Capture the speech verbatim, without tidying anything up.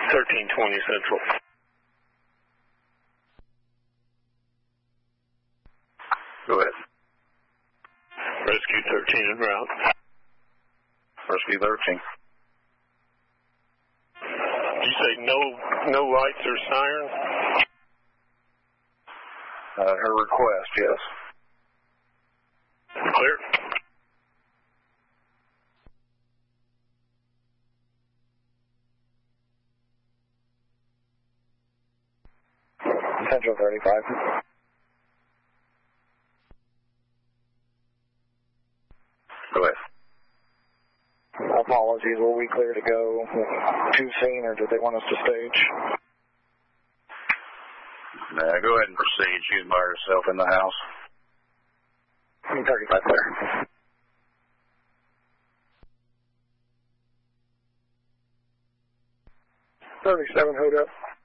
thirteen twenty Central. Go ahead. Rescue thirteen en route. Rescue thirteen. Did you say no no lights or sirens? Uh, her request, yes. Clear. Central thirty-five. Go ahead. Apologies, were we clear to go to scene, or did they want us to stage? Nah, go ahead and proceed. She's by herself in the house. thirty-five clear. thirty-seven, hold up.